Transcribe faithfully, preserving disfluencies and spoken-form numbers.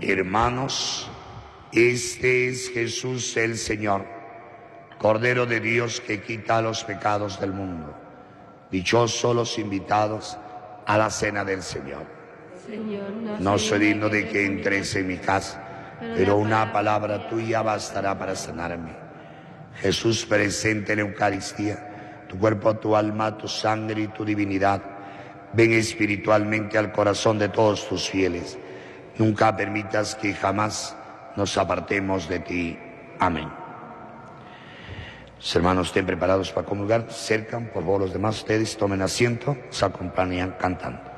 Hermanos, este es Jesús el Señor, Cordero de Dios que quita los pecados del mundo. Dichosos los invitados a la cena del Señor. Señor, no, no soy digno de que entres en mi casa, pero una palabra tuya bastará para sanarme. Jesús presente en la Eucaristía, tu cuerpo, tu alma, tu sangre y tu divinidad, ven espiritualmente al corazón de todos tus fieles. Nunca permitas que jamás nos apartemos de ti. Amén. Los hermanos estén preparados para comulgar, cercan, por favor los demás ustedes tomen asiento, se acompañan cantando.